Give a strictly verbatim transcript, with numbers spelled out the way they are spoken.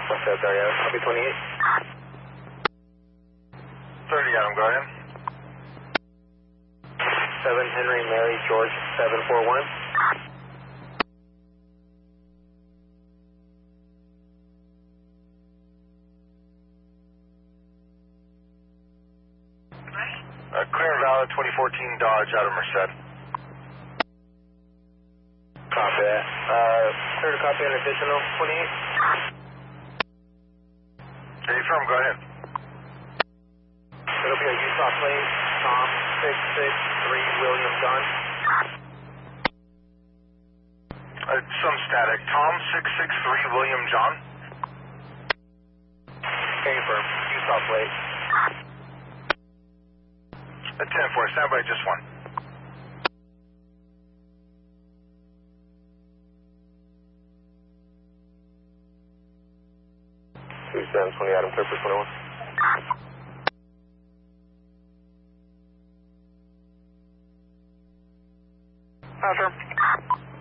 What's that, thirty Adam? Copy twenty-eight. thirty Adam, go ahead. seven Henry Mary George seven four one. Uh, clear and valid twenty fourteen Dodge out of Merced. Copy that. Uh, clear to copy an additional twenty-eight. Hey, firm, go ahead. It'll be a Utah plate, Tom six six three William John. Uh, some static. Tom six six three William John. Okay, firm. Utah plate. Uh, ten four, stand by just one. two seven twenty Adam, clear for twenty-one. Hi, firm.